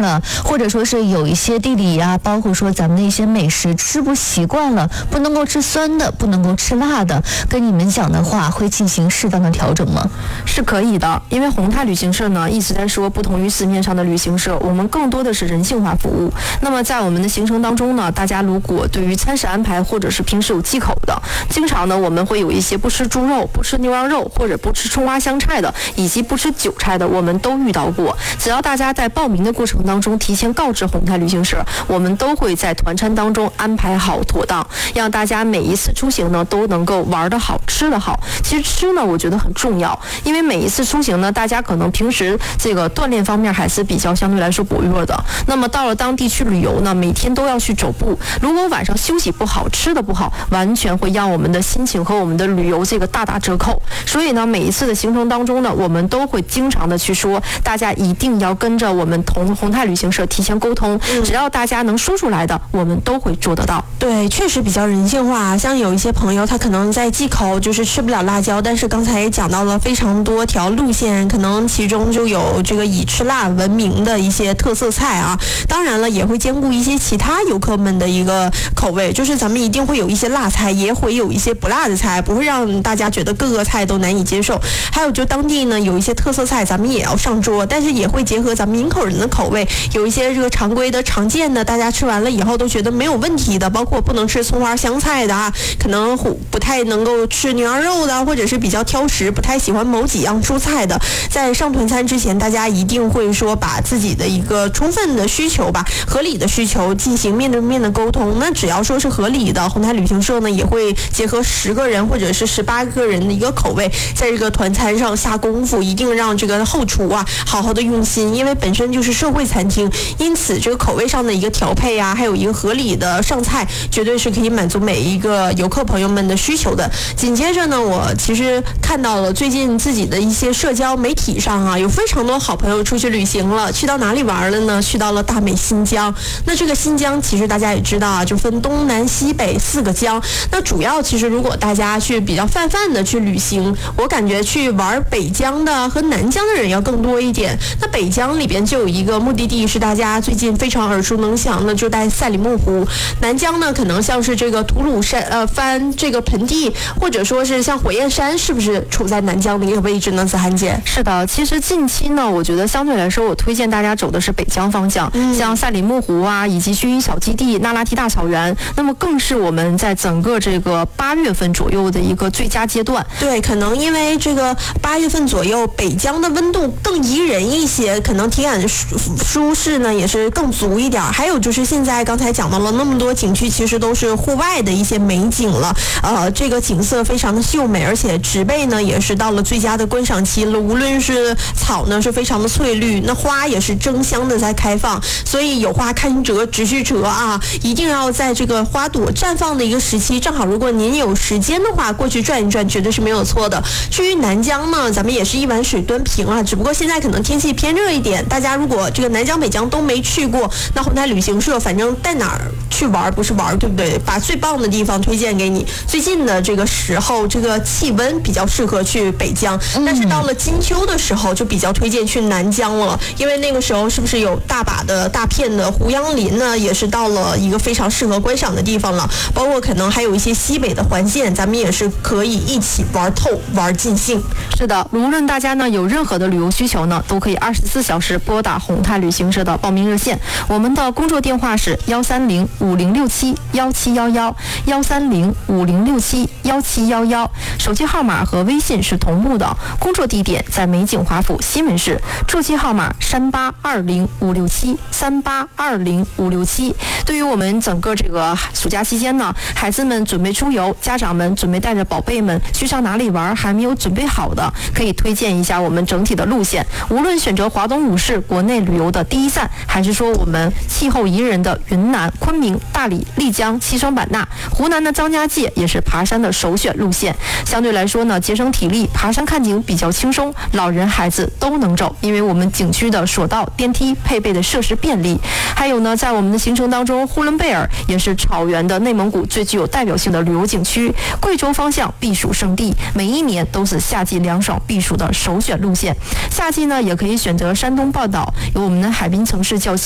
了，或者说是有一些地理呀，包括说咱们的一些美食吃不习惯了，不能够吃酸的，不能够吃辣的，跟你们讲的话会进行适当的调整吗？ 是可以的，因为宏泰旅行社呢一直在说，不同于市面上的旅行社，我们更多的是人性化服务。那么在我们的行程当中呢，大家如果对于餐食安排或者是平时有忌口的，经常呢我们会有一些不吃猪肉、不吃牛羊肉或者不吃葱花香菜的，以及不吃韭菜的，我们都遇到过。只要大家在报名的过程当中提前告知宏泰旅行社，我们都会在团餐当中安排好妥当，让大家每一次出行呢都能够玩得好、吃得好。其实吃呢，我觉得很重要，因为每一次出行呢，大家可能平时这个锻炼方面还是比较相对来说薄弱的。那么到了当地去旅游呢，每天都要去走步，如果晚上休息不好、吃的不好，完全会让我们的心情和我们的旅游这个大打折扣。所以呢，每一次的行程当中呢，我们都会经常的去说，大家一定要跟着我们宏泰旅行社提前沟通，只要大家能说出来的，我们都会做得到。 对，确实比较人性化。像有一些朋友，他可能在忌口，就是吃不了辣椒，但是刚才也讲到了非常多条路线，可能其中就有这个以吃辣闻名的一些特色菜啊。当然了，也会兼顾一些其他游客们的一个口味，就是咱们一定会有一些辣菜，也会有一些不辣的菜，不会让大家觉得各个菜都难以接受。还有就当地呢有一些特色菜，咱们也要上桌，但是也会结合咱们营口人的口味，有一些这个常规的、常见的，大家吃完了以后都觉得没有问题的，包括不能吃葱花香菜的啊，可能不太能够吃牛羊肉的，或者是比较挑食，不太喜欢某几样蔬菜的。在上团餐之前，大家一定会说把自己的一个充分的需求吧，合理的需求进行面对面的沟通。那只要说是合理的，宏泰旅行社呢也会结合10个人或者是18个人的一个口味，在这个团餐上下功夫，一定让这个后厨啊好好的用心，因为本身就是社会餐厅，因此这个口味上的一个调配啊，还有一个合理的上菜，绝对是可以满足每一个游客朋友们的需求的。紧接着呢，我其实看到了最近自己的一些社交媒体上啊，有非常多好朋友出去旅行了，去到哪里玩了呢？去到了大美新疆。那这个新疆其实大家也知道啊，就分东南西北4个疆。那主要其实如果大家去比较泛的去旅行，我感觉去玩北疆的和南疆的人要更多一点。那北疆里边就有一个目的地是大家最近非常耳熟能详的，就在赛里木湖。南疆呢，可能像是这个吐鲁番这个盆地，或者说是像火焰山，是不是处在南疆的一个位置呢？子涵姐。 是的，其实近期呢，我觉得相对来说，我推荐大家走的是北疆方向，像赛里木湖啊，以及薰衣小基地、那拉提大草原，那么更是我们在整个这个8月份左右的一个最佳阶段。 对，可能因为这个8月份左右，北疆的温度更宜人一些，可能体感舒适呢也是更足一点。还有就是现在刚才讲到了那么多景区，其实都是户外的一些美景了，这个景色非常的秀美，而且植被呢也是到了最佳的观赏期了。无论是草呢是非常的翠绿，那花也是争相的在开放，所以有花堪折直须折啊，一定要在这个花朵绽放的一个时期，正好如果您有时间的话，过去转一转，绝对是没有错的。至于南疆呢，咱们也是一碗水端平啊，只不过现在可能天气偏热一点，大家如果这个南疆北疆都没去过，那宏泰旅行社反正带哪儿去玩不是玩，对不对？把最棒的地方推荐给你。最近的这个时候，这个气温比较适合去北疆，但是到了金秋的时候就比较推荐去南疆了，因为那个时候是不是有大片的胡杨林呢，也是到了一个非常适合观赏的地方了，包括可能还有一些西北的环线，咱们也是可以一起玩透玩尽兴。 是的，无论大家呢有任何的旅游需求呢，都可以24小时拨打宏泰旅行社的报名热线，我们的工作电话是130-5067-1711，130-5067-1711，手机号码和微信是同步的，工作地点在美景华府西门市，座机号码3820-567，3820-567。对于我们整个这个暑假期间呢，孩子们准备出游，家长们准备带着宝贝们去上哪里玩，还没有准备好的，可以推荐一下我们整体的路线。无论选择华东5市国内旅游的第一站，还是说我们气候宜人的云南、昆明、大理、丽江、西双版纳，湖南的张家界也是爬山的首选路线。相对来说呢，节省体力，爬山看景比较轻松，老人孩子都能走，因为我们景区的索道、电梯配备的设施便利。还有呢，在我们的行程当中，呼伦贝尔也是草原的内蒙古最具有代表性的旅游景区，贵州方向避暑胜地，每一年都是夏季凉爽避暑的首选路线。夏季呢，也可以选择山东半岛，有我们的海滨城市叫